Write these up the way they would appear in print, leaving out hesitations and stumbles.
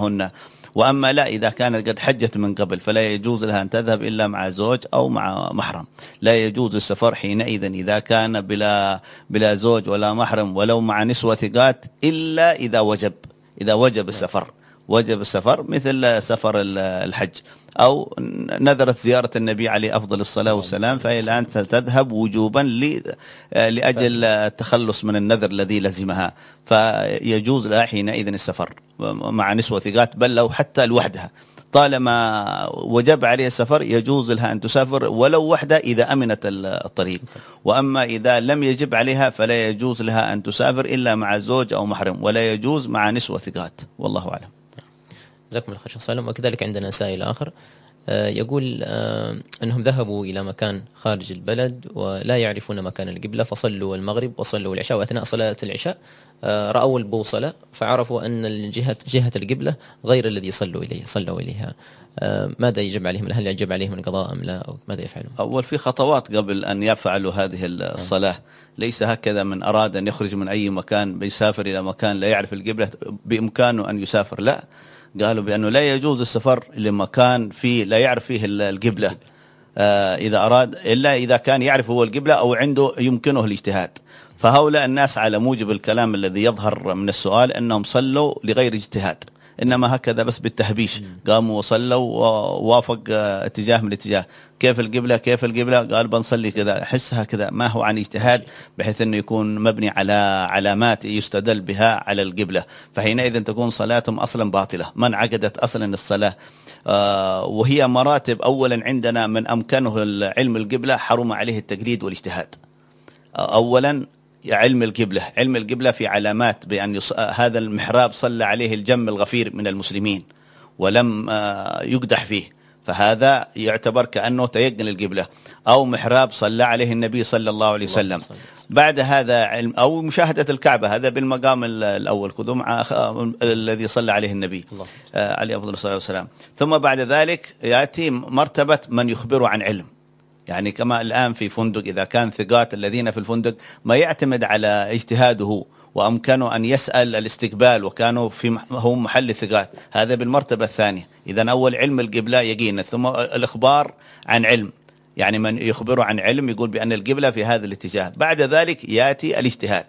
معهن. وأما لا، إذا كانت قد حجت من قبل فلا يجوز لها أن تذهب إلا مع زوج أو مع محرم. لا يجوز السفر حينئذ إذا كان بلا زوج ولا محرم ولو مع نسوة ثقات، إلا إذا وجب السفر. وجب السفر مثل سفر الحج، أو نذرت زيارة النبي عليه أفضل الصلاة والسلام، فهي الآن تذهب وجوبا لأجل التخلص من النذر الذي لزمها، فيجوز لها حينئذ السفر مع نسوة ثقات، بل لو حتى لوحدها طالما وجب عليها السفر يجوز لها أن تسافر ولو وحدها إذا أمنت الطريق. وأما إذا لم يجب عليها فلا يجوز لها أن تسافر إلا مع زوج أو محرم، ولا يجوز مع نسوة ثقات، والله أعلم. جزاكم الله خير شيخ سالم. وكذلك عندنا سائل آخر يقول أنهم ذهبوا إلى مكان خارج البلد ولا يعرفون مكان القبلة، فصلوا المغرب وصلوا العشاء، وأثناء صلاة العشاء رأوا البوصلة فعرفوا أن جهة القبلة غير الذي صلوا إليها. ماذا يجب عليهم؟ هل يجب عليهم القضاء أم لا، أو ماذا يفعلون؟ أول في خطوات قبل أن يفعلوا هذه الصلاة، ليس هكذا من أراد أن يخرج من أي مكان بيسافر إلى مكان لا يعرف القبلة بإمكانه أن يسافر، لا، قالوا بأنه لا يجوز السفر لمكان فيه لا يعرف فيه القبلة إذا أراد، إلا إذا كان يعرف هو القبلة أو عنده يمكنه الاجتهاد. فهؤلاء الناس على موجب الكلام الذي يظهر من السؤال أنهم صلوا لغير اجتهاد، إنما هكذا بس بالتهبيش، قاموا وصلوا ووافق اتجاه من الاتجاه. كيف القبلة قال بنصلي كذا، أحسها كذا، ما هو عن اجتهاد بحيث أنه يكون مبني على علامات يستدل بها على القبلة، فحينئذ تكون صلاتهم أصلا باطلة، ما انعقدت أصلا الصلاة. وهي مراتب. أولا عندنا من أمكنه علم القبلة حرم عليه التقليد والاجتهاد. أولا علم القبلة في علامات، بأن هذا المحراب صلى عليه الجم الغفير من المسلمين ولم يقدح فيه، فهذا يعتبر كأنه تيقن القبلة. أو محراب صلى عليه النبي صلى الله عليه وسلم. بعد هذا علم أو مشاهدة الكعبة، هذا بالمقام الأول، خذوا مع الذي صلى عليه النبي عليه أفضل الصلاة والسلام. ثم بعد ذلك يأتي مرتبة من يخبر عن علم، يعني كما الآن في فندق إذا كان ثقات الذين في الفندق ما يعتمد على اجتهاده وأمكنه أن يسأل الاستقبال وكانوا هم محل ثقات، هذا بالمرتبة الثانية. إذن أول علم القبلة يقين، ثم الإخبار عن علم، يعني من يخبر عن علم يقول بأن القبلة في هذا الاتجاه. بعد ذلك يأتي الاجتهاد،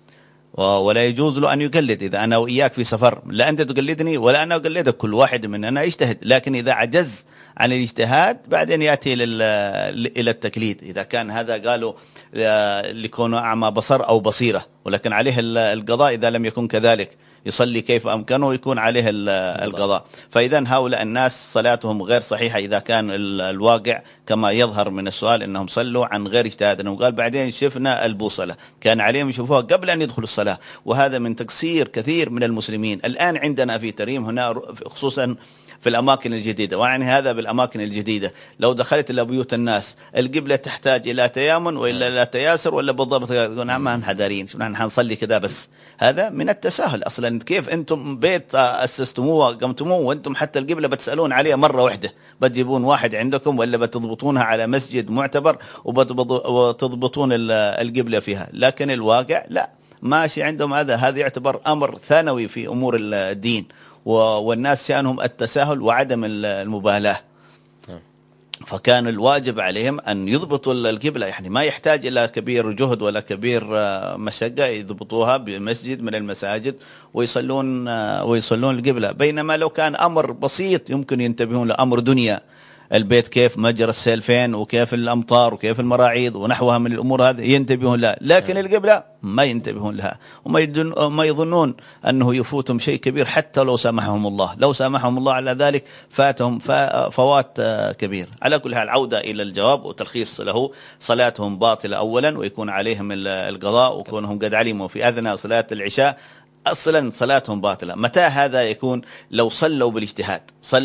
ولا يجوز له أن يقلد. إذا أنا وإياك في سفر لا أنت تقلدني ولا أنا أقلدك، كل واحد مننا يجتهد، لكن إذا عجز عن الاجتهاد بعدين يأتي إلى التقليد. إذا كان هذا قالوا لكونه أعمى بصر أو بصيرة، ولكن عليه القضاء إذا لم يكن كذلك، يصلي كيف أمكنه ويكون عليه القضاء. فإذا هؤلاء الناس صلاتهم غير صحيحة إذا كان الواقع كما يظهر من السؤال أنهم صلوا عن غير اجتهاد، أنهم قال بعدين شفنا البوصلة، كان عليهم يشوفوها قبل أن يدخلوا الصلاة. وهذا من تقصير كثير من المسلمين. الآن عندنا في تريم هنا خصوصا في الأماكن الجديدة، وعني هذا بالأماكن الجديدة، لو دخلت إلى بيوت الناس القبلة تحتاج إلى تيامن وإلا إلى تياسر ولا بالضبط يقولون نعم ما حدارين نحن حنصلي كذا بس. هذا من التساهل أصلا. كيف أنتم بيت أسستموه قمتموه وأنتم حتى القبلة بتسألون عليها مرة واحدة، بتجيبون واحد عندكم ولا بتضبطونها على مسجد معتبر وتضبطون القبلة فيها، لكن الواقع لا ماشي عندهم. هذا يعتبر أمر ثانوي في أمور الدين، والناس شأنهم التساهل وعدم المبالاة. فكان الواجب عليهم أن يضبطوا القبلة، يعني ما يحتاج إلى كبير جهد ولا كبير مشقة، يضبطوها بمسجد من المساجد ويصلون القبلة. بينما لو كان أمر بسيط يمكن ينتبهون لأمر دنيا، البيت كيف مجرى السيل فين وكيف الأمطار وكيف المراعيض ونحوها من الأمور هذه ينتبهون لها، لكن القبلة ما ينتبهون لها، وما يظنون أنه يفوتهم شيء كبير حتى لو سامحهم الله. لو سامحهم الله على ذلك فاتهم فوات كبير. على كل حال عودة إلى الجواب وتلخيص له، صلاتهم باطلة أولا ويكون عليهم القضاء، وكونهم قد علموا في أثناء صلاة العشاء أصلا صلاتهم باطلة. متى هذا يكون؟ لو صلوا بالاجتهاد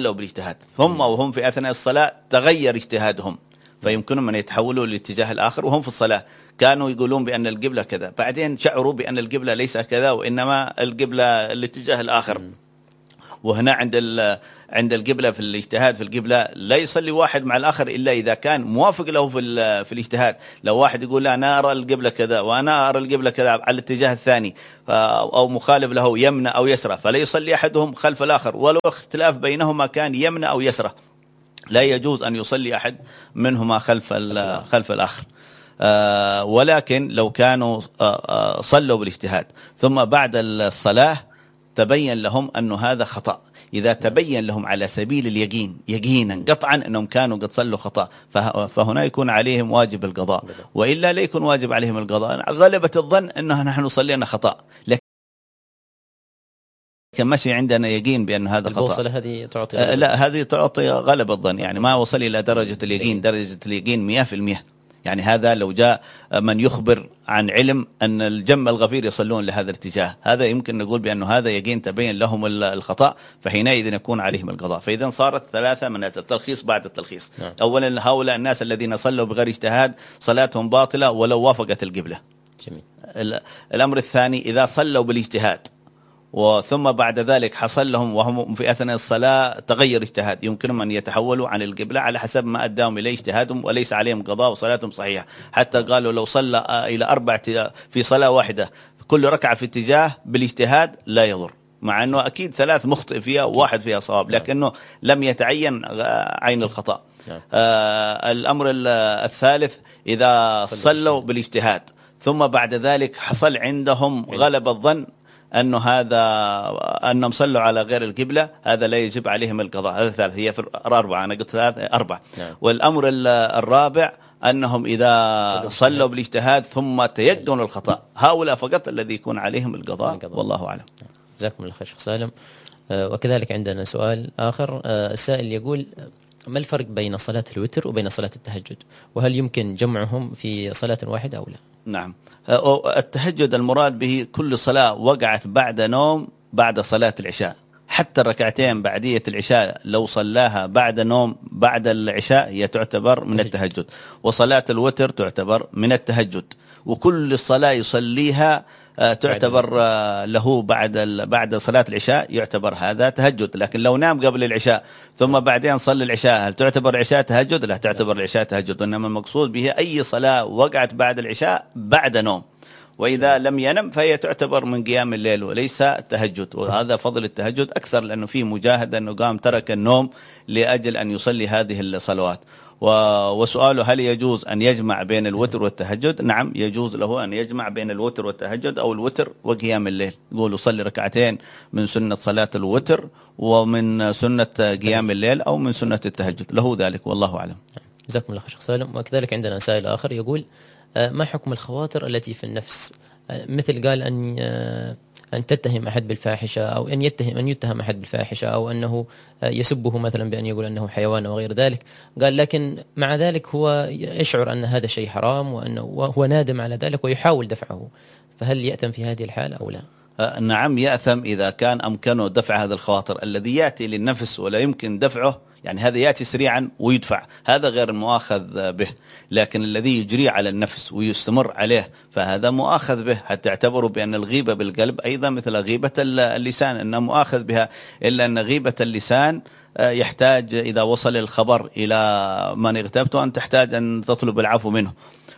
ثم وهم في أثناء الصلاة تغير اجتهادهم، فيمكنهم أن يتحولوا للاتجاه الآخر وهم في الصلاة. كانوا يقولون بأن القبلة كذا، بعدين شعروا بأن القبلة ليس كذا وإنما القبلة الاتجاه الآخر، وهنا عند القبلة في الاجتهاد في القبلة لا يصلي واحد مع الآخر إلا إذا كان موافق له في الاجتهاد. لو واحد يقول لا أنا أرى القبلة كذا وأنا أرى القبلة كذا على الاتجاه الثاني أو مخالف له يمنى أو يسرى، فلا يصلي أحدهم خلف الآخر ولو اختلاف بينهما كان يمنى أو يسرى، لا يجوز أن يصلي أحد منهما خلف الآخر. ولكن لو كانوا صلوا بالاجتهاد ثم بعد الصلاة تبين لهم أن هذا خطأ، إذا تبين لهم على سبيل اليقين يقينا قطعا أنهم كانوا قد صلوا خطأ، فهنا يكون عليهم واجب القضاء، وإلا لا يكون واجب عليهم القضاء. غلبة الظن أنه نحن صلينا خطأ، لكن ماشي عندنا يقين بأن هذا خطأ. البوصلة هذه تعطي لا، هذه تعطي غلبة الظن، يعني ما وصل إلى درجة اليقين، درجة اليقين 100%. يعني هذا لو جاء من يخبر عن علم أن الجم الغفير يصلون لهذا الاتجاه، هذا يمكن نقول بأنه هذا يقين تبين لهم الخطأ، فحينئذ يكون عليهم القضاء. فإذا صارت 3 منازل، تلخيص بعد التلخيص. أولا هؤلاء الناس الذين صلوا بغير اجتهاد صلاتهم باطلة ولو وافقت القبلة. جميل. الأمر الثاني إذا صلوا بالاجتهاد وثم بعد ذلك حصل لهم وهم في أثناء الصلاة تغير اجتهاد، يمكنهم أن يتحولوا عن القبلة على حسب ما أداهم إليه اجتهادهم وليس عليهم قضاء وصلاتهم صحيحة. حتى قالوا لو صلى إلى 4 في صلاة واحدة كل ركعة في اتجاه بالاجتهاد لا يضر، مع أنه أكيد 3 مخطئ فيها وواحد فيها صواب، لكنه لم يتعين عين الخطأ. الأمر الثالث إذا صلوا بالاجتهاد ثم بعد ذلك حصل عندهم غلب الظن أنهم صلوا على غير القبلة، هذا لا يجب عليهم القضاء. هذا الثالث، هي في 4، أنا قلت 4. والأمر الرابع أنهم إذا صلوا بالاجتهاد ثم تيقنوا الخطأ، هؤلاء فقط الذي يكون عليهم القضاء، والله أعلم. جزاكم الله خير شيخ سالم. وكذلك عندنا سؤال آخر، السائل يقول: ما الفرق بين صلاة الوتر وبين صلاة التهجد، وهل يمكن جمعهم في صلاة واحدة أو لا؟ نعم، التهجد المراد به كل صلاة وقعت بعد نوم بعد صلاة العشاء، حتى الركعتين بعدية العشاء لو صلاها بعد نوم بعد العشاء هي تعتبر من التهجد، وصلاة الوتر تعتبر من التهجد، وكل صلاة يصليها تعتبر له بعد صلاة العشاء يعتبر هذا تهجد. لكن لو نام قبل العشاء ثم بعدين صلى العشاء هل تعتبر العشاء تهجد؟ لا تعتبر العشاء تهجد، إنما المقصود به أي صلاة وقعت بعد العشاء بعد نوم، وإذا لم ينم فهي تعتبر من قيام الليل وليس تهجد. وهذا فضل التهجد أكثر لأنه فيه مجاهدة أنه قام ترك النوم لأجل أن يصلي هذه الصلوات. وسؤاله هل يجوز أن يجمع بين الوتر والتهجد؟ نعم، يجوز له أن يجمع بين الوتر والتهجد أو الوتر وقيام الليل، يقول صلي ركعتين من سنة صلاة الوتر ومن سنة قيام الليل أو من سنة التهجد، له ذلك والله أعلم. جزاكم الله خير شيخ سالم. وكذلك عندنا سائل آخر يقول: ما حكم الخواطر التي في النفس، مثل قال أن تتهم أحد بالفاحشة، أو أن يتهم أحد بالفاحشة، أو أنه يسبه مثلا بأن يقول أنه حيوان وغير ذلك، قال لكن مع ذلك هو يشعر أن هذا شيء حرام وهو نادم على ذلك ويحاول دفعه، فهل يأثم في هذه الحالة أو لا؟ نعم يأثم إذا كان أمكنه دفع هذا الخواطر الذي يأتي للنفس ولا يمكن دفعه، يعني هذا يأتي سريعا ويدفع، هذا غير مؤاخذ به. لكن الذي يجري على النفس ويستمر عليه فهذا مؤاخذ به، حتى اعتبروا بأن الغيبة بالقلب أيضا مثل غيبة اللسان أنه مؤاخذ بها، إلا أن غيبة اللسان يحتاج إذا وصل الخبر إلى من اغتبته أن تحتاج أن تطلب العفو منه،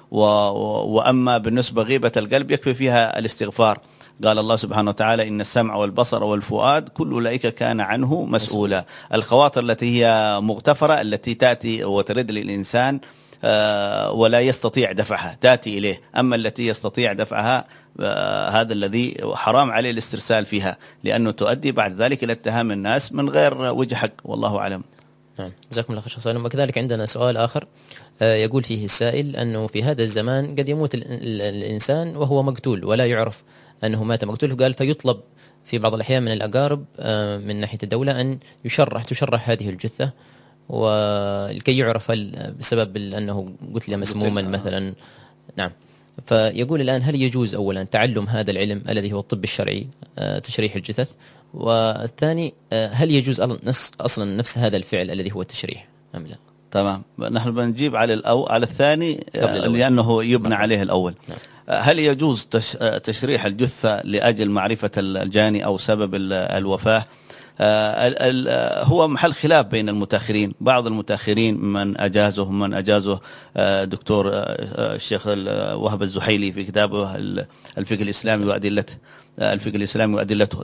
وأما بالنسبة غيبة القلب يكفي فيها الاستغفار. قال الله سبحانه وتعالى: إن السمع والبصر والفؤاد كل أولئك كان عنه مسؤولا. الخواطر التي هي مغتفرة التي تأتي وترد للإنسان ولا يستطيع دفعها تأتي إليه، أما التي يستطيع دفعها هذا الذي حرام عليه الاسترسال فيها، لأنه تؤدي بعد ذلك إلى اتهام الناس من غير وجه حق، والله أعلم. نعم، جزاكم الله خير شيخ سالم. وكذلك عندنا سؤال آخر يقول فيه السائل أنه في هذا الزمان قد يموت الإنسان وهو مقتول ولا يعرف أنه مات مقتول، قال فيطلب في بعض الأحيان من الأقارب من ناحية الدولة أن تشرح هذه الجثة ولكي يعرف بسبب أنه قتل مسموما مثلا. نعم، فيقول الآن هل يجوز أولا تعلم هذا العلم الذي هو الطب الشرعي تشريح الجثث، والثاني هل يجوز أصلا نفس هذا الفعل الذي هو التشريح أم لا؟ تمام، نحن بنجيب على الثاني لأنه يبنى عليه الأول. نعم. هل يجوز تشريح الجثة لأجل معرفة الجاني أو سبب الوفاة؟ هو محل خلاف بين المتاخرين. بعض المتاخرين من أجازه دكتور الشيخ وهب الزحيلي في كتابه الفقه الإسلامي وأدلته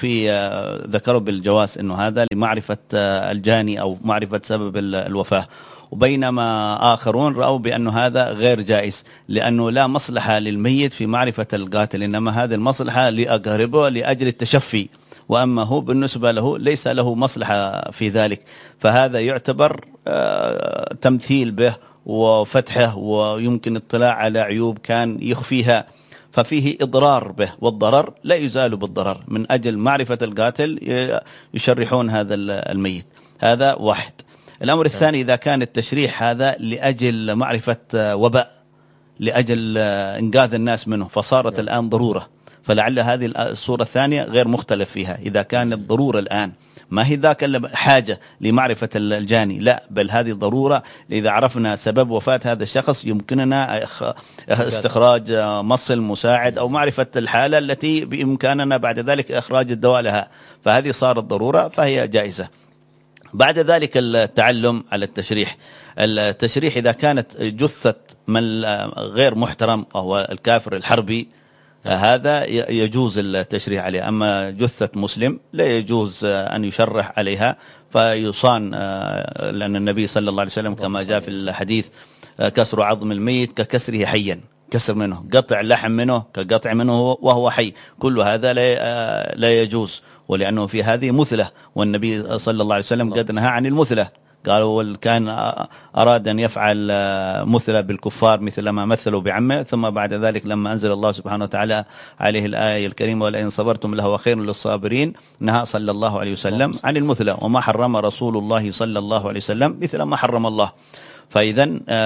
ذكروا بالجواز إنه هذا لمعرفة الجاني أو معرفة سبب الوفاة، وبينما آخرون رأوا بأن هذا غير جائز لأنه لا مصلحة للميت في معرفة القاتل، إنما هذه المصلحة لأقاربه لأجل التشفي، وأما هو بالنسبة له ليس له مصلحة في ذلك، فهذا يعتبر تمثيل به وفتحه، ويمكن اطلاع على عيوب كان يخفيها، ففيه إضرار به، والضرر لا يزال بالضرر. من أجل معرفة القاتل يشرحون هذا الميت. هذا واحد. الأمر الثاني، إذا كان التشريح هذا لأجل معرفة وباء، لأجل إنقاذ الناس منه، فصارت الآن ضرورة، فلعل هذه الصورة الثانية غير مختلف فيها. إذا كانت ضرورة الآن، ما هي ذاك حاجة لمعرفة الجاني، لا، بل هذه ضرورة. إذا عرفنا سبب وفاة هذا الشخص يمكننا استخراج مصل مساعد أو معرفة الحالة التي بإمكاننا بعد ذلك إخراج الدواء لها، فهذه صارت ضرورة فهي جائزة. بعد ذلك التعلم على التشريح إذا كانت جثة من غير محترم أو الكافر الحربي، هذا يجوز التشريح عليه. أما جثة مسلم لا يجوز أن يشرح عليها، فيصان، لأن النبي صلى الله عليه وسلم كما جاء في الحديث: كسر عظم الميت ككسره حيا، كسر منه، قطع لحم منه كقطع منه وهو حي، كل هذا لا يجوز، ولأنه في هذه مثلة، والنبي صلى الله عليه وسلم قد نهى عن المثلة. قالوا كان أراد أن يفعل مثلة بالكفار مثل ما مثلوا بعمه، ثم بعد ذلك لما أنزل الله سبحانه وتعالى عليه الآية الكريمة: ولئن صبرتم لهو خير للصابرين، نهى صلى الله عليه وسلم عن المثلة، وما حرم رسول الله صلى الله عليه وسلم مثل ما حرم الله. فإذا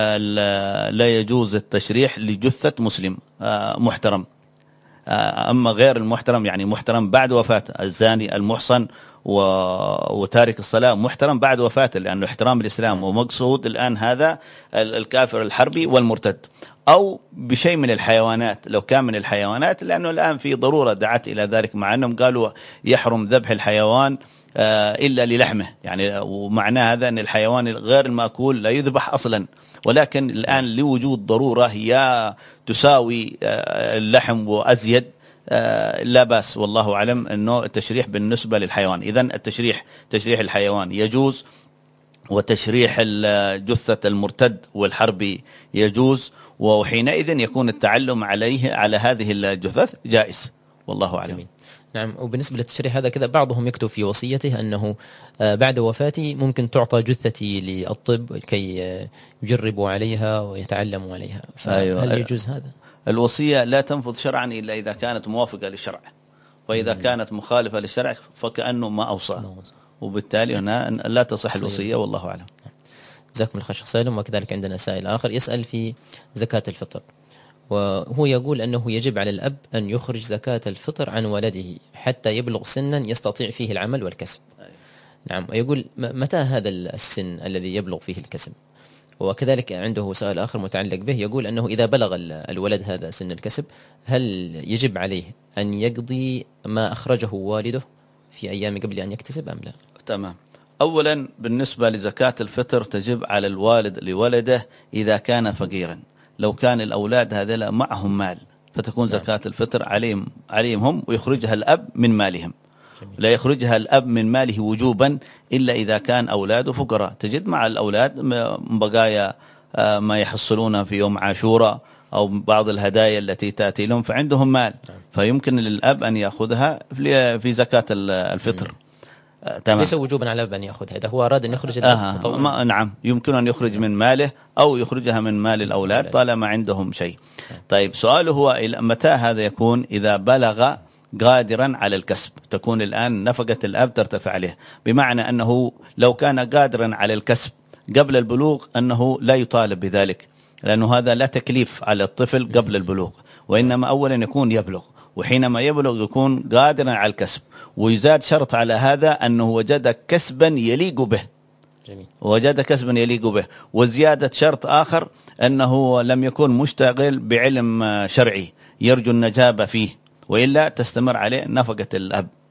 لا يجوز التشريح لجثة مسلم محترم. أما غير المحترم، يعني محترم بعد وفاة، الزاني المحصن وتارك الصلاة محترم بعد وفاته، لأنه احترام الإسلام، ومقصود الآن هذا الكافر الحربي والمرتد. أو بشيء من الحيوانات، لو كان من الحيوانات، لأنه الآن في ضرورة دعت إلى ذلك، مع أنهم قالوا يحرم ذبح الحيوان إلا للحمه، يعني ومعنى هذا أن الحيوان غير المأكول لا يذبح أصلا، ولكن الآن لوجود ضرورة هي تساوي اللحم وأزيد، لا بأس والله أعلم أنه التشريح بالنسبة للحيوان. إذن تشريح الحيوان يجوز، وتشريح جثة المرتد والحربي يجوز، وحينئذ يكون التعلم على هذه الجثث جائز والله أعلم. جميل. نعم. وبالنسبة للتشريح هذا كذا، بعضهم يكتب في وصيته أنه بعد وفاتي ممكن تعطى جثتي للطب كي يجربوا عليها ويتعلموا عليها، فهل يجوز هذا؟ الوصية لا تنفذ شرعا إلا إذا كانت موافقة للشرع، وإذا كانت مخالفة للشرع فكأنه ما أوصى، وبالتالي هنا لا تصح الوصية والله أعلم. جزاكم الله خير شيخ سالم. وكذلك عندنا سائل آخر يسأل في زكاة الفطر، وهو يقول أنه يجب على الأب أن يخرج زكاة الفطر عن ولده حتى يبلغ سنا يستطيع فيه العمل والكسب. نعم. ويقول متى هذا السن الذي يبلغ فيه الكسب؟ وكذلك عنده سؤال آخر متعلق به، يقول أنه إذا بلغ الولد هذا سن الكسب، هل يجب عليه أن يقضي ما أخرجه والده في أيام قبل أن يكتسب أم لا؟ تمام. أولا بالنسبة لزكاة الفطر تجب على الوالد لولده إذا كان فقيرا. لو كان الأولاد هذا معهم مال فتكون زكاة الفطر عليهم هم، ويخرجها الأب من مالهم. لا يخرجها الأب من ماله وجوبا إلا إذا كان أولاده فقراء. تجد مع الأولاد بقايا ما يحصلون في يوم عاشوراء أو بعض الهدايا التي تأتي لهم، فعندهم مال، فيمكن للأب أن يأخذها في زكاة الفطر. تمام. ليس وجوبا على الأب أن يأخذها، إذا هو أراد أن يخرج نعم، يمكن أن يخرج من ماله أو يخرجها من مال الأولاد طالما عندهم شيء. طيب، سؤاله هو متى هذا يكون؟ إذا بلغ قادرا على الكسب، تكون الآن نفقة الأب ترتفع عليه، بمعنى أنه لو كان قادرا على الكسب قبل البلوغ أنه لا يطالب بذلك، لأنه هذا لا تكليف على الطفل قبل البلوغ، وإنما أولا يكون يبلغ، وحينما يبلغ يكون قادرا على الكسب. ويزاد شرط على هذا أنه وجد كسبا يليق به. جميل. وجد كسبا يليق به. وزيادة شرط آخر أنه لم يكن مشتغل بعلم شرعي يرجو النجابة فيه، وإلا تستمر عليه نفقة الأب.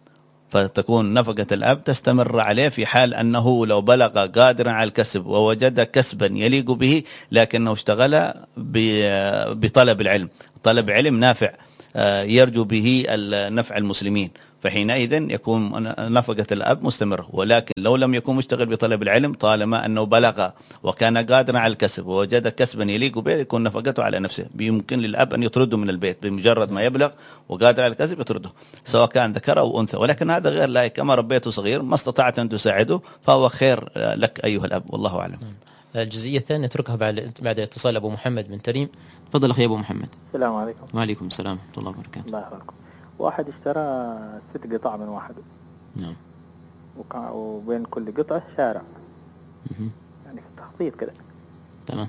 فتكون نفقة الأب تستمر عليه في حال أنه لو بلغ قادرا على الكسب ووجد كسبا يليق به لكنه اشتغل بطلب العلم، طلب علم نافع يرجو به نفع المسلمين، فحينئذ يكون نفقة الأب مستمرة. ولكن لو لم يكن مشتغل بطلب العلم طالما أنه بلغ وكان قادرا على الكسب ووجد كسبا يليق به يكون نفقته على نفسه. يمكن للأب أن يطرده من البيت بمجرد ما يبلغ وقادر على الكسب يطرده سواء كان ذكر أو أنثى، ولكن هذا غير لائق. كما ربيته صغير ما استطعت أن تساعده فهو خير لك أيها الأب، والله أعلم. الجزئية الثانية نتركها بعد اتصال أبو محمد من تريم. تفضل أخي أبو محمد. السلام عليكم. وعليكم السلام ورحمة الله وبركاته. الله يحفظكم. واحد اشترى 6 قطع من واحد. نعم. وبين كل قطعة شارع. يعني في التخطيط كده. تمام.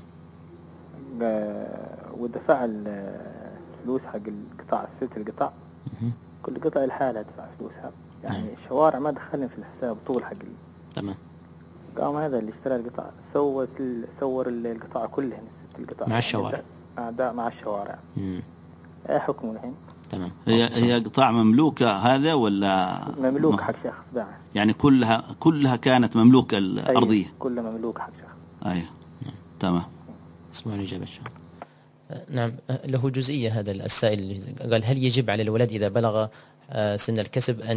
ودفع الفلوس حق القطع 6 قطع. كل قطعة لحالها دفع فلوسها. يعني الشوارع ما دخلنا في الحساب طول حق. تمام. قام هذا اللي اشترى القطع صور القطع كلها 6 القطع مع الشوارع. مع الشوارع. ايه حكمه الحين؟ تمام. هي قطاع مملوكة هذا ولا مملوك حق شخص باعه؟ يعني كلها كانت مملوكة الأرضية. أيوة. كلها مملوك حق شخص. أيوة. تمام. اسمعوا الإجابة إن شاء الله. نعم. له جزئية هذا السائل قال هل يجب على الولد إذا بلغ سن الكسب أن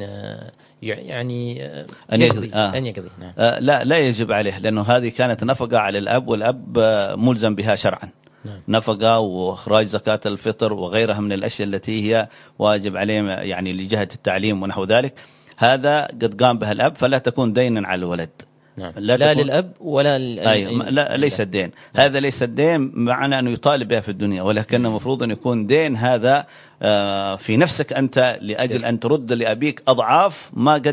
يعني أن يقضي؟ نعم. لا يجب عليه، لأنه هذه كانت نفقة على الأب والأب ملزم بها شرعا. نعم. نفقة وإخراج زكاة الفطر وغيرها من الأشياء التي هي واجب عليهم يعني لجهة التعليم ونحو ذلك، هذا قد قام بها الأب فلا تكون دينا على الولد. نعم. لا للأب ولا لا ليس الدين. هذا ليس الدين معنى أنه يطالب بها في الدنيا، ولكن المفروض أن يكون دين هذا في نفسك أنت لأجل أن ترد لأبيك أضعاف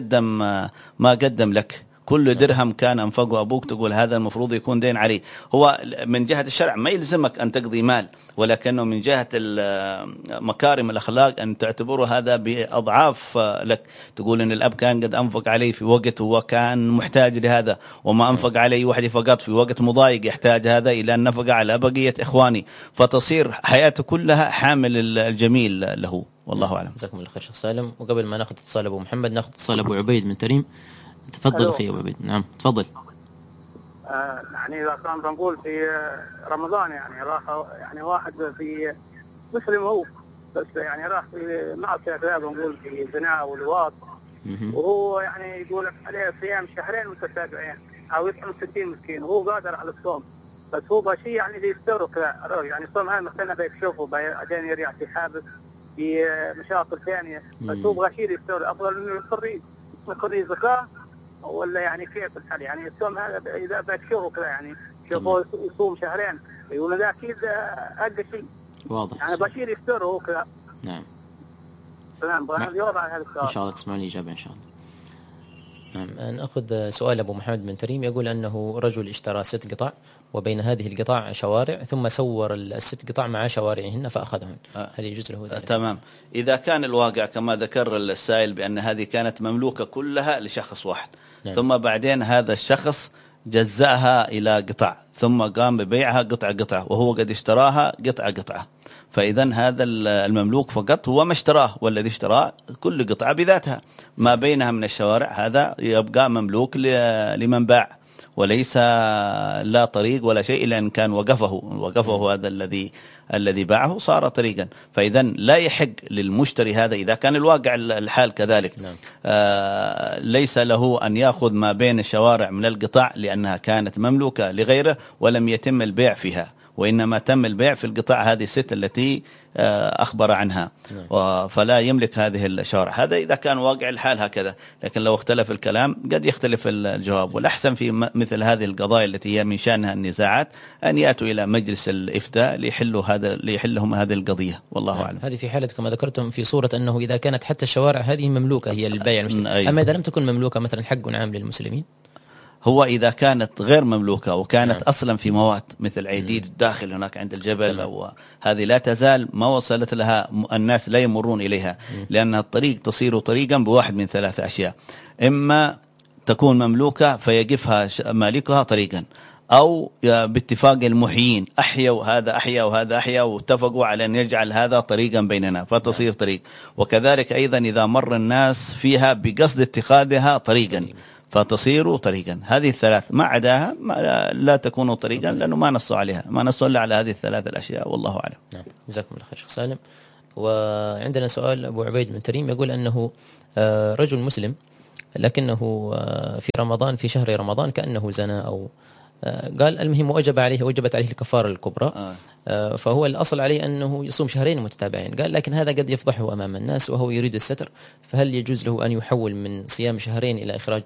ما قدم لك. كل درهم كان أنفقه أبوك تقول هذا المفروض يكون دين عليه. هو من جهة الشرع ما يلزمك أن تقضي مال، ولكنه من جهة مكارم الأخلاق أن تعتبره هذا بأضعاف لك. تقول أن الأب كان قد أنفق عليه في وقت هو كان محتاج لهذا، وما أنفق عليه وحده فقط في وقت مضايق يحتاج هذا إلى أن نفق على بقية إخواني، فتصير حياته كلها حامل الجميل له، والله أعلم. جزاكم الله خير شيخ سالم. وقبل ما ناخذ اتصال أبو محمد ناخذ اتصال أبو عبيد من تريم. تفضل أخي أبو عبيد. نعم تفضل. يعني إذا كان بنقول في رمضان يعني راح يعني واحد في مسلم هو بس يعني راح في معصية بنقول في زنا ولواط، وهو يعني يقول عليه صيام 2 شهرين متتابعين أو يطعم 60 مسكين وهو قادر على الصوم، بس هو بشيء يعني يستر كذا يعني الصوم هذا مثلا بيكشفه بعدين يرجع في حابس في مشاكل ثانية، بس هو بشيء يستر. أفضل إنه يقري زكاة ولا يعني كيف الحال؟ يعني الصوم هذا إذا بتشوفه كذا يعني شوفوا يصوم 2 شهرين يقول ذا أكيد أقل شيء واضح. يعني بشير يفتر هو كذا. نعم. تمام. بغير على هذا السؤال. إن شاء الله تسمعني إجابة إن شاء الله. نعم. نأخذ سؤال أبو محمد بن تريم يقول أنه رجل اشترى 6 قطع وبين هذه القطع شوارع ثم صور 6 قطع مع شوارعهن فأخذهن، هل يجوز له ذلك؟ تمام. إذا كان الواقع كما ذكر السائل بأن هذه كانت مملوكة كلها لشخص واحد، نعم. ثم بعدين هذا الشخص جزأها إلى قطع ثم قام ببيعها قطعة وهو قد اشتراها قطعة، فإذا هذا المملوك فقط هو ما اشتراه، والذي اشتراه كل قطعة بذاتها ما بينها من الشوارع هذا يبقى مملوك لمن باع، وليس لا طريق ولا شيء إلا أن كان وقفه هذا الذي باعه صار طريقا. فإذا لا يحق للمشتري هذا إذا كان الواقع الحال كذلك، نعم. ليس له أن يأخذ ما بين الشوارع من القطع لأنها كانت مملوكة لغيره ولم يتم البيع فيها، وإنما تم البيع في القطع هذه 6 التي أخبر عنها، فلا يملك هذه الشوارع. هذا إذا كان واقع الحال هكذا، لكن لو اختلف الكلام قد يختلف الجواب. والأحسن في مثل هذه القضايا التي هي من شأنها النزاعات أن يأتوا إلى مجلس الإفتاء ليحلهم هذه القضية، والله أعلم. هذه في حالة كما ذكرتم في صورة أنه إذا كانت حتى الشوارع هذه مملوكة هي للبيع المسلم، أما إذا لم تكن مملوكة مثلا حق عام للمسلمين، هو إذا كانت غير مملوكة وكانت أصلا في مواد مثل عيديد الداخل هناك عند الجبل، وهذه لا تزال ما وصلت لها الناس لا يمرون إليها، لأن الطريق تصير طريقا بواحد من 3 أشياء: إما تكون مملوكة فيقفها مالكها طريقا، أو باتفاق المحيين أحيوا هذا أحيا وهذا أحيا واتفقوا على أن يجعل هذا طريقا بيننا فتصير طريق. وكذلك أيضا إذا مر الناس فيها بقصد اتخاذها طريقا فتصير طريقا. هذه الثلاث ما عداها لا تكون طريقا لأنه ما نصوا عليها، ما نصوا إلا على هذه الثلاث الأشياء والله أعلم. نعم جزاكم الله خير شيخ سالم. وعندنا سؤال أبو عبيد من تريم يقول أنه رجل مسلم لكنه في رمضان في شهر رمضان كأنه زنا أو قال المهم وجبت عليه الكفارة الكبرى فهو الأصل عليه أنه يصوم شهرين متتابعين. قال لكن هذا قد يفضحه أمام الناس وهو يريد الستر، فهل يجوز له أن يحول من صيام شهرين إلى إخراج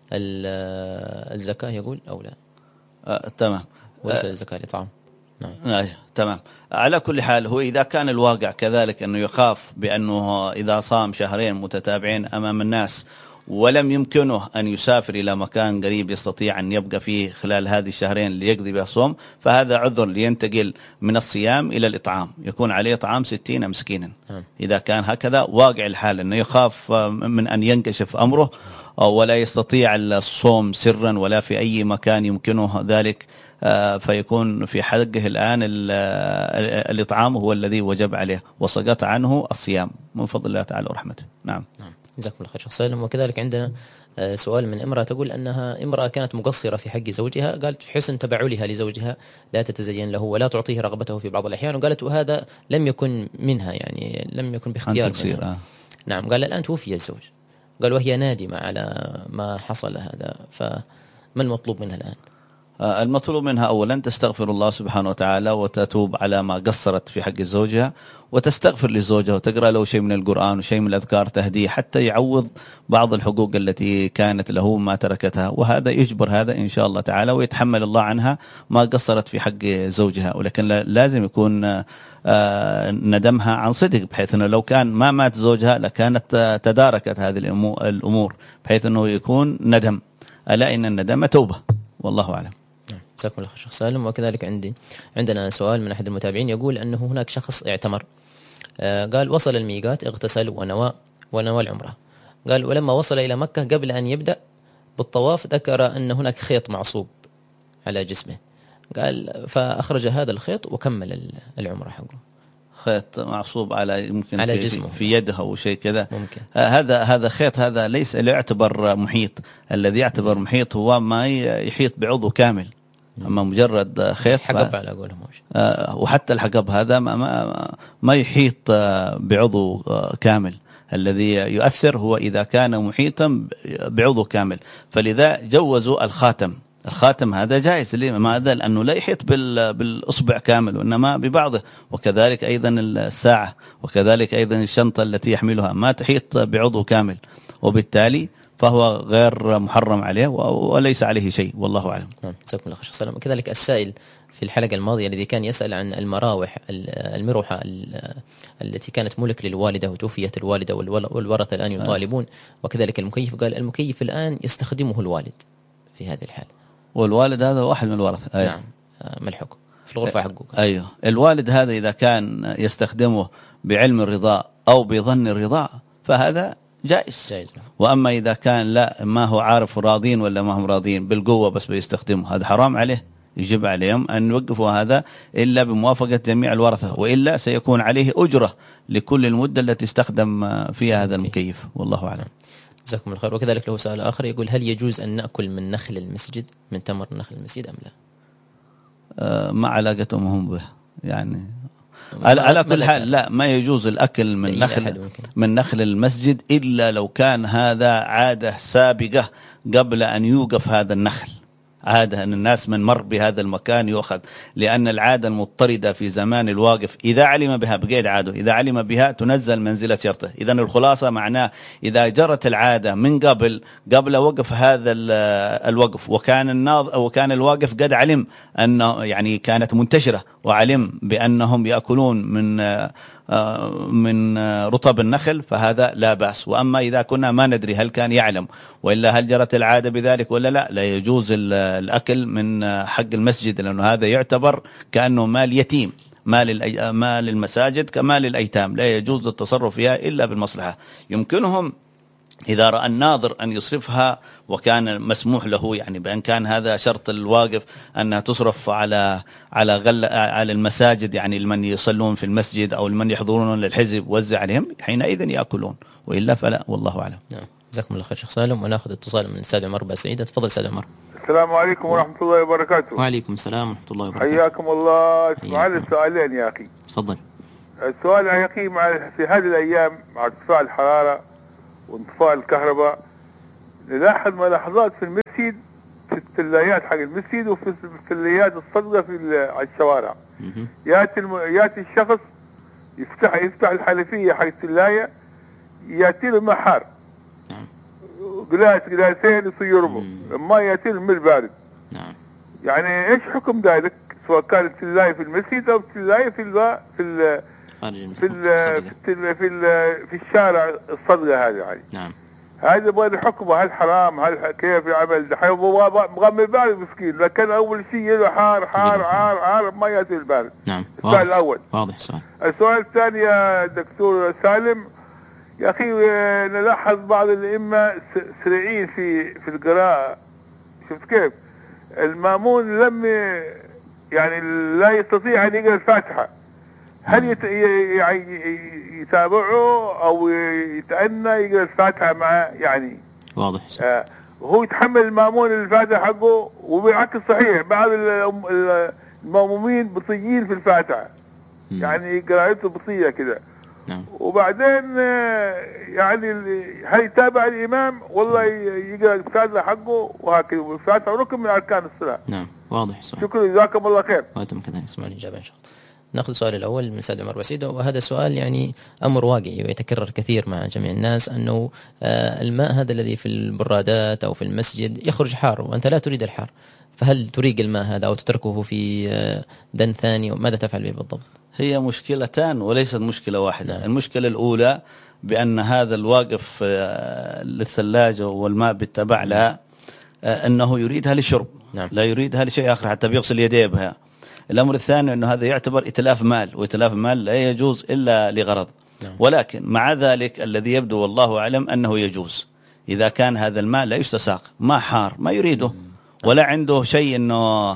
الزكاة يقول أو لا؟ تمام وليس الزكاة الإطعام. نعم تمام. على كل حال هو إذا كان الواقع كذلك أنه يخاف بأنه إذا صام شهرين متتابعين أمام الناس ولم يمكنه أن يسافر إلى مكان قريب يستطيع أن يبقى فيه خلال هذه الشهرين ليقضي بها الصوم، فهذا عذر لينتقل من الصيام إلى الإطعام، يكون عليه طعام 60 مسكينا. إذا كان هكذا واقع الحال أنه يخاف من أن ينكشف أمره ولا يستطيع الصوم سرا ولا في أي مكان يمكنه ذلك، فيكون في حقه الآن الإطعام هو الذي وجب عليه وسقط عنه الصيام من فضل الله تعالى ورحمته. نعم جزاكم الله خير شيخ سالم. وكذلك عندنا سؤال من امرأة تقول أنها امرأة كانت مقصرة في حق زوجها، قالت في حسن تبعلها لزوجها لا تتزين له ولا تعطيه رغبته في بعض الأحيان، وقالت وهذا لم يكن منها يعني لم يكن باختيار منها. نعم قال الآن توفي الزوج، قال وهي نادمة على ما حصل هذا، فما المطلوب منها الآن؟ المطلوب منها أولا تستغفر الله سبحانه وتعالى وتتوب على ما قصرت في حق زوجها وتستغفر لزوجها وتقرأ له شيء من القرآن وشيء من الأذكار تهديه حتى يعوض بعض الحقوق التي كانت له ما تركتها، وهذا يجبر هذا إن شاء الله تعالى ويتحمل الله عنها ما قصرت في حق زوجها. ولكن لازم يكون ندمها عن صدق، بحيث أنه لو كان ما مات زوجها لكانت تداركت هذه الأمور، بحيث أنه يكون ندم، ألا إن الندم توبة والله أعلم. جزاكم الله خير شيخ سالم. وكذلك عندنا سؤال من أحد المتابعين يقول أنه هناك شخص اعتمر، قال وصل الميقات اغتسل ونوى العمرة، قال ولما وصل إلى مكة قبل أن يبدأ بالطواف ذكر أن هناك خيط معصوب على جسمه، قال فأخرج هذا الخيط وكمل العمرة حقه. خيط معصوب على يمكن على جسمه في يده أو شيء كذا ممكن. هذا خيط هذا ليس يعتبر محيط، الذي يعتبر محيط هو ما يحيط بعضو كامل، أما مجرد خيط حقب على قولهم وحتى الحقب هذا ما يحيط بعضو كامل، الذي يؤثر هو إذا كان محيطا بعضو كامل، فلذا جوزوا الخاتم هذا جائز. لماذا؟ لأنه لا يحيط بالأصبع كامل وإنما ببعضه، وكذلك أيضا الساعة وكذلك أيضا الشنطة التي يحملها ما تحيط بعضو كامل، وبالتالي فهو غير محرم عليه وليس عليه شيء والله أعلم. جزاكم الله خير سلام. كذلك السائل في الحلقة الماضية الذي كان يسأل عن المروحة التي كانت ملك للوالدة وتوفيت الوالدة والورثة الآن يطالبون، وكذلك المكيف، قال المكيف الآن يستخدمه الوالد في هذه الحالة، والوالد هذا واحد من الورثة. نعم ما الحكم في الغرفة حقه؟ أيوه الوالد هذا إذا كان يستخدمه بعلم الرضا أو بظن الرضا فهذا جائز. وأما إذا كان لا ما هو عارف راضين ولا ما هم راضين بالقوة بس بيستخدمه هذا حرام عليه، يجب عليهم أن يوقفوا هذا إلا بموافقة جميع الورثة، وإلا سيكون عليه أجرة لكل المدة التي استخدم فيها هذا المكيف والله أعلم. جزاكم الله خير. وكذلك له سؤال آخر يقول هل يجوز أن نأكل من نخل المسجد من تمر نخل المسجد أم لا؟ ما علاقتهم هم به يعني على كل حال لا، ما يجوز الأكل من نخل المسجد إلا لو كان هذا عادة سابقة قبل أن يوقف هذا النخل، عادة أن الناس من مر بهذا المكان يؤخذ، لأن العادة المضطردة في زمان الواقف إذا علم بها بقيد عاده، إذا علم بها تنزل منزلة شرطه. إذن الخلاصة معناه إذا جرت العادة من قبل وقف هذا الوقف وكان الواقف قد علم أنه يعني كانت منتشرة وعلم بأنهم يأكلون من رطب النخل فهذا لا بأس. وأما إذا كنا ما ندري هل كان يعلم وإلا هل جرت العادة بذلك ولا لا يجوز الأكل من حق المسجد، لأنه هذا يعتبر كأنه مال يتيم، مال المساجد كمال الأيتام، لا يجوز التصرف فيها إلا بالمصلحة. يمكنهم إذا رأى الناظر أن يصرفها وكان مسموح له، يعني بأن كان هذا شرط الواقف أنها تصرف على المساجد، يعني لمن يصلون في المسجد أو لمن يحضرون للحزب وزع عليهم، حينئذ يأكلون، وإلا فلا، والله أعلم. نعم، جزاكم الله خير شيخ سالم. وناخذ اتصال من الأستاذ عمر باسعيدة. تفضل أستاذ عمر. السلام عليكم ورحمة الله وبركاته. وعليكم السلام ورحمة الله وبركاته. حياكم الله. سؤال سؤالين يا أخي. تفضل. السؤال يا أخي، في هذه الأيام مع ارتفاع الحرارة وانطفاء الكهرباء نلاحظ ملاحظات في المسجد، في الثلاجات حق المسجد وفي الثلاجات الصدقة على الشوارع. يأتي الشخص يفتح الحنفية حق الثلاجة، يأتي له ماء حار، جلاسين يصيروا ما يأتي له ماء بارد. يعني ايش حكم ذلك، سواء كانت الثلاجة في المسجد او الثلاجة في الشارع الصدقة هذه يعني. نعم. هذا بغير حكمه، هل حرام، هل كيف يعمل دحين؟ مغمي البارد مسكين، لكن اول شيء له حار حار حار حار ما يأتي البارد. نعم. السؤال الاول. واضح السؤال. السؤال الثاني يا دكتور سالم، يا أخي نلاحظ بعض الأئمة سريعين في القراءة. شفت كيف؟ المأمون لم يعني لا يستطيع أن يقرأ الفاتحة، هل يتابعه أو يتأنى يقرأ الفاتحة معه يعني؟ واضح. هو يتحمل المأمون الفاتحة حقه، وبالعكس صحيح بعض المأمومين بطيئين في الفاتحة، يعني قراءته بطيئة كده. نعم. وبعدين يعني هل يتابع الإمام والله يقرأ الفاتحة حقه وهكذا، والفاتحة ركن من أركان الصلاة. نعم، واضح السؤال. شكرا، جزاكم الله خير. وأنتم كذلك. اسمعوا الإجابة إن شاء الله. نأخذ السؤال الأول من سيد عمر باسعيدة، وهذا سؤال يعني أمر واقعي ويتكرر كثير مع جميع الناس، أنه الماء هذا الذي في البرادات أو في المسجد يخرج حار وأنت لا تريد الحار، فهل تريق الماء هذا أو تتركه في دن ثاني، وماذا تفعل به بالضبط؟ هي مشكلتان وليست مشكلة واحدة. نعم. المشكلة الأولى بأن هذا الواقف للثلاجة والماء بالتبع لها أنه يريدها للشرب. نعم. لا يريدها لشيء آخر، حتى بيغسل يديه بها. الأمر الثاني أنه هذا يعتبر إتلاف مال، وإتلاف المال لا يجوز إلا لغرض. نعم. ولكن مع ذلك الذي يبدو والله أعلم أنه يجوز إذا كان هذا الماء لا يستساق، ما حار ما يريده، ولا عنده شيء أنه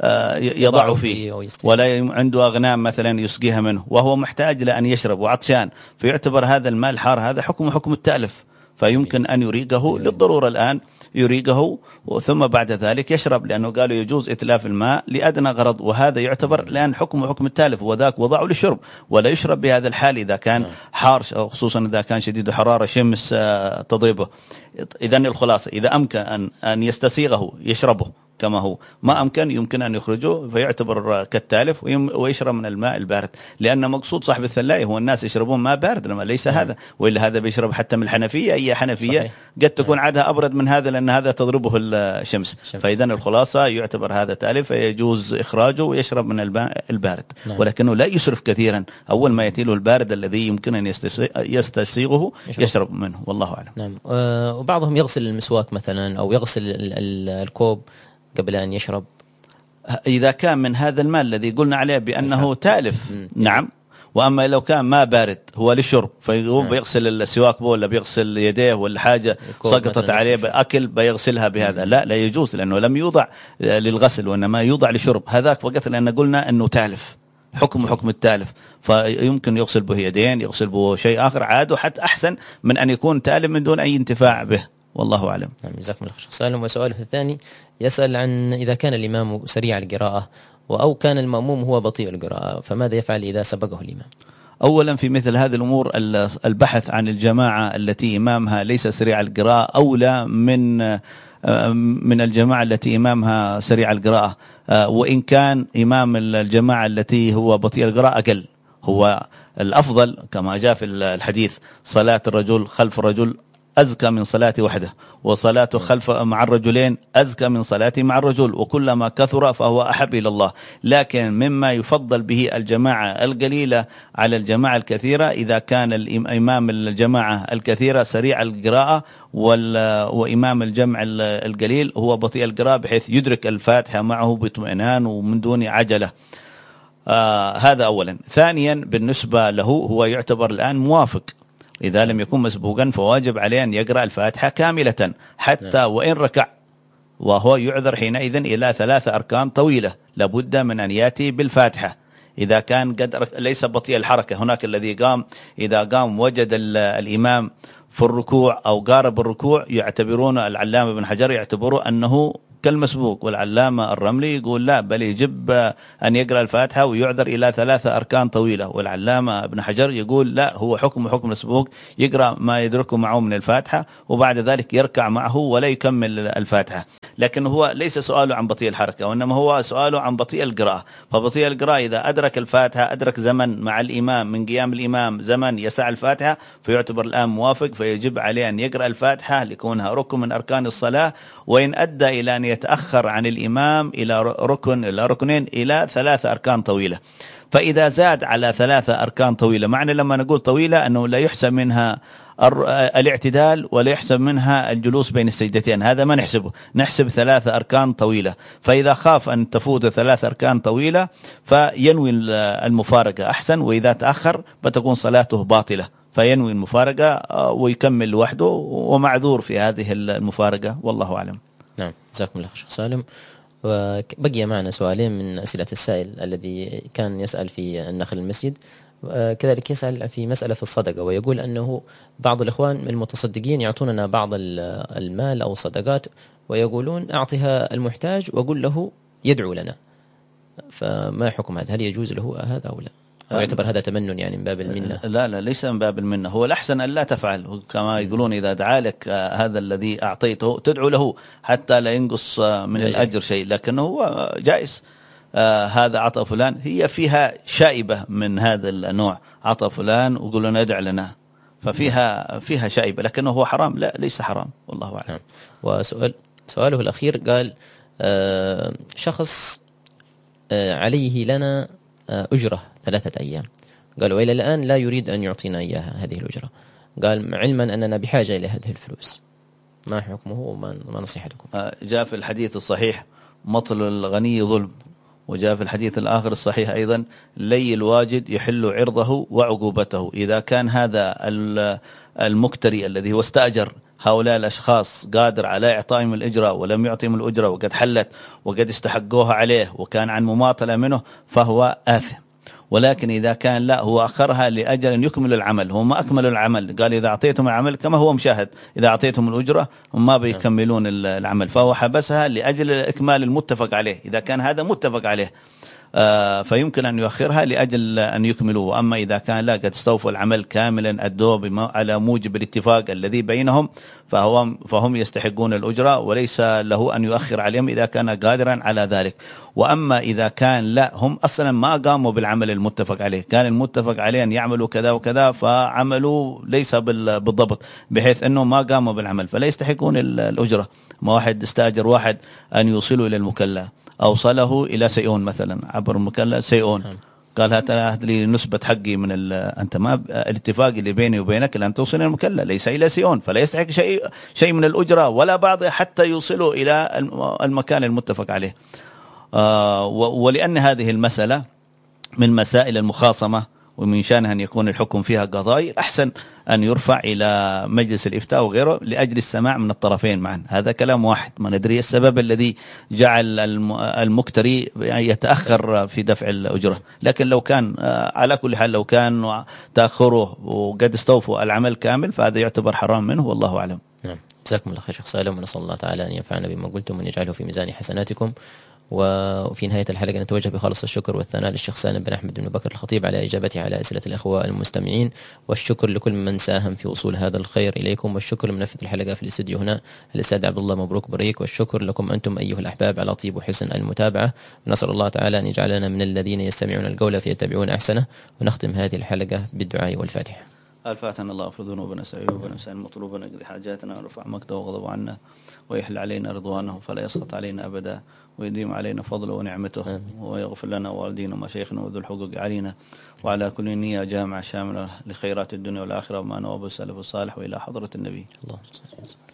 يضع فيه، ولا عنده أغنام مثلا يسقيها منه، وهو محتاج لأن يشرب وعطشان، فيعتبر هذا الماء الحار هذا حكم التألف، فيمكن أن يريقه للضرورة الآن، يريقه ثم بعد ذلك يشرب، لأنه قالوا يجوز إتلاف الماء لأدنى غرض، وهذا يعتبر الآن حكم التالف، وذاك وضعه للشرب ولا يشرب بهذا الحال إذا كان حار، خصوصا إذا كان شديد الحرارة شمس تضربه. إذن الخلاصة إذا أمكن أن يستسيغه يشربه كما هو، ما أمكن يمكن أن يخرجه فيعتبر كالتالف ويشرب من الماء البارد، لأن مقصود صاحب الثلاجة هو الناس يشربون ماء بارد، لما ليس هذا، وإلا هذا بيشرب حتى من الحنفية، أي حنفية صحيح. قد تكون عادها أبرد من هذا، لأن هذا تضربه الشمس. فإذن الخلاصة يعتبر هذا تالف، فيجوز إخراجه ويشرب من الماء البارد. ولكنه لا يسرف كثيرا، أول ما يأتي له البارد الذي يمكن أن يستسيغه يشرب منه، والله أعلم. نعم. وبعضهم يغسل المسواك مثلا أو يغسل الكوب قبل أن يشرب، إذا كان من هذا الماء الذي قلنا عليه بأنه تالف. نعم. وأما لو كان ماء بارد هو للشرب، فيقوم بيغسل السواك ولا بيغسل يديه ولا حاجة سقطت عليه بأكل بيغسلها بهذا، لا يجوز، لأنه لم يوضع للغسل وإنما يوضع للشرب، هذاك فقط لأن قلنا أنه تالف، حكم التالف، فيمكن يغسل به يدين، يغسل به شيء آخر عاد، وحتى أحسن من أن يكون تالف من دون أي انتفاع به، والله أعلم. نعم، جزاكم الله خير سالم. وسؤاله الثاني يسأل عن إذا كان الإمام سريع القراءة أو كان المأموم هو بطيء القراءة، فماذا يفعل إذا سبقه الإمام؟ أولا في مثل هذه الأمور البحث عن الجماعة التي إمامها ليس سريع القراءة أولى من الجماعة التي إمامها سريع القراءة، وإن كان إمام الجماعة التي هو بطيء القراءة أقل. هو الأفضل كما جاء في الحديث صلاة الرجل خلف الرجل أزكى من صلاته وحده، وصلاته خلف مع الرجلين أزكى من صلاته مع الرجل، وكلما كثر فهو أحب إلى الله. لكن مما يفضل به الجماعة القليلة على الجماعة الكثيرة إذا كان الإمام الجماعة الكثيرة سريع القراءة، وإمام الجمع القليل هو بطيء القراءة، بحيث يدرك الفاتحة معه باطمئنان ومن دون عجلة. هذا أولا. ثانيا بالنسبة له هو يعتبر الآن موافق، إذا لم يكن مسبوقا فواجب عليه أن يقرأ الفاتحة كاملة حتى وإن ركع، وهو يعذر حينئذ إلى 3 أركان طويلة لابد من أن يأتي بالفاتحة. إذا كان قد ليس بطيء الحركة، هناك الذي قام إذا قام وجد الإمام في الركوع أو قارب الركوع يعتبرون العلامة ابن حجر يعتبروا أنه كالمسبوق، والعلامة الرملي يقول لا، بل يجب أن يقرأ الفاتحة ويعذر إلى 3 أركان طويلة، والعلامة ابن حجر يقول لا، هو حكم مسبوق، يقرأ ما يدركه معه من الفاتحة وبعد ذلك يركع معه ولا يكمل الفاتحة. لكن هو ليس سؤاله عن بطيء الحركة، وإنما هو سؤاله عن بطيء القراءة. فبطيء القراءة إذا أدرك الفاتحة، أدرك زمن مع الإمام من قيام الإمام زمن يسع الفاتحة، فيعتبر الآن موافق، فيجب عليه أن يقرأ الفاتحة لكونها ركن من أركان الصلاة، وإن أدى إلى أن يتأخر عن الإمام إلى ركن إلى ركنين إلى 3 أركان طويلة. فإذا زاد على 3 أركان طويلة، معنى لما نقول طويلة أنه لا يحسب منها الاعتدال ولا يحسب منها الجلوس بين السجدتين، هذا ما نحسبه، نحسب 3 أركان طويلة. فإذا خاف أن تفوت 3 أركان طويلة فينوي المفارقة أحسن، وإذا تأخر فتكون صلاته باطلة، فينوي المفارقة ويكمل وحده ومعذور في هذه المفارقة، والله أعلم. نعم، جزاكم الله شيخ سالم. وبقي معنا سؤالين من أسئلة السائل الذي كان يسأل في النخل المسجد، كذلك يسأل في مسألة في الصدقة، ويقول أنه بعض الإخوان المتصدقين يعطوننا بعض المال أو الصدقات ويقولون أعطها المحتاج وقل له يدعو لنا، فما حكم هذا؟ هل يجوز له هذا أو لا؟ أو يعتبر هذا تمنن يعني من باب المنة؟ لا ليس من باب المنة، هو الأحسن أن لا تفعل، كما يقولون إذا دعا لك هذا الذي أعطيته تدعو له حتى لا ينقص من الأجر شيء، لكنه هو جائز. هذا عطى فلان، هي فيها شائبة من هذا النوع، عطى فلان وقول لنا ادع لنا، فيها شائبة، لكنه هو حرام؟ لا، ليس حرام، والله أعلم. وسؤاله الأخير قال شخص عليه لنا أجرة 3 أيام، قال وإلى الآن لا يريد أن يعطينا إياها هذه الأجرة، قال علما أننا بحاجة إلى هذه الفلوس، ما حكمه وما نصيحتكم؟ جاء في الحديث الصحيح مطل الغني ظلم، وجاء في الحديث الآخر الصحيح أيضا لي الواجد يحل عرضه وعقوبته. إذا كان هذا المكتري الذي هو استأجر هؤلاء الأشخاص قادر على إعطائهم الإجرة ولم يعطيهم الأجرة وقد حلت وقد استحقوها عليه وكان عن مماطلة منه فهو آثم. ولكن إذا كان لا، هو أخرها لأجل أن يكمل العمل، هو ما أكمل العمل، قال إذا أعطيتهم العمل كما هو مشاهد، إذا أعطيتهم الأجرة هم ما بيكملون العمل، فهو حبسها لأجل إكمال المتفق عليه. إذا كان هذا متفق عليه فيمكن أن يؤخرها لأجل أن يكملوه. أما إذا كان لا، قد استوفوا العمل كاملا أدوه على موجب الاتفاق الذي بينهم فهم يستحقون الأجرة، وليس له أن يؤخر عليهم إذا كان قادرا على ذلك. وأما إذا كان لا، هم أصلا ما قاموا بالعمل المتفق عليه، كان المتفق عليه أن يعملوا كذا وكذا فعملوا ليس بالضبط بحيث أنه ما قاموا بالعمل، فلا يستحقون الأجرة. ما واحد استأجر واحد أن يوصله إلى المكلا، أوصله إلى سيئون مثلا عبر المكلا سيئون، قال هات لي نسبة حقي من أنت ما الاتفاق اللي بيني وبينك لأن توصل إلى المكلا ليس إلى سيئون، فلا يستحق شيء من الأجرة ولا بعض حتى يوصله إلى المكان المتفق عليه. ولأن هذه المسألة من مسائل المخاصمة ومن شأنها أن يكون الحكم فيها قضائي، أحسن أن يرفع إلى مجلس الإفتاء وغيره لأجل السماع من الطرفين معا. هذا كلام واحد، ما ندري السبب الذي جعل المكتري يتأخر في دفع الأجرة. لكن لو كان على كل حال لو كان تأخره وقد استوفوا العمل كامل فهذا يعتبر حرام منه، والله أعلم. نعم، جزاكم الله خير شيخ سالم، ونسأل الله تعالى أن ينفعنا بما قلتم وأن يجعله في ميزان حسناتكم. وفي نهاية الحلقة نتوجه بخالص الشكر والثناء للشيخ سالم بن أحمد بن بكر الخطيب على إجابته على أسئلة الأخوة المستمعين، والشكر لكل من ساهم في وصول هذا الخير إليكم، والشكر لمنفذ الحلقة في الاستوديو هنا الأستاذ عبد الله مبروك بريك، والشكر لكم أنتم أيها الأحباب على طيب وحسن المتابعة. ونسأل الله تعالى أن يجعلنا من الذين يستمعون القول فيتبعون أحسنه. ونختم هذه الحلقة بالدعاء والفاتحة. الفاتحة. الله اغفر ذنوبنا سعيوبنا سائل مطلوبنا اقضي حاجاتنا ورفع مقته وغضب عنا ويحل علينا رضوانه فلا يسخط علينا أبدا ويديم علينا فضله ونعمته ويغفر لنا والدينا ومشايخنا وذو الحقوق علينا وعلى كل نية جامعة شاملة لخيرات الدنيا والآخرة وما نواب السلف الصالح وإلى حضرة النبي. الله